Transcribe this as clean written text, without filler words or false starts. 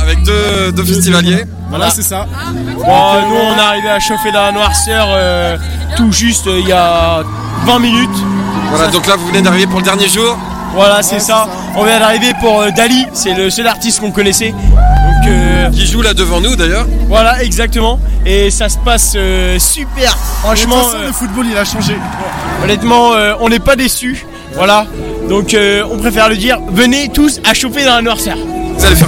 avec deux festivaliers. Voilà, c'est ça. Bon, nous on est arrivé à chauffer dans la noirceur tout juste il y a 20 minutes. Voilà, donc là vous venez d'arriver pour le dernier jour. Voilà, c'est ça. On vient d'arriver pour Dali, c'est le seul artiste qu'on connaissait. Donc, qui joue là devant nous d'ailleurs. Voilà, exactement. Et ça se passe super. Franchement, De toute façon, le football il a changé. Honnêtement, on n'est pas déçus. Voilà. Donc on préfère le dire, venez tous à chauffer dans la noirceur. Vous allez faire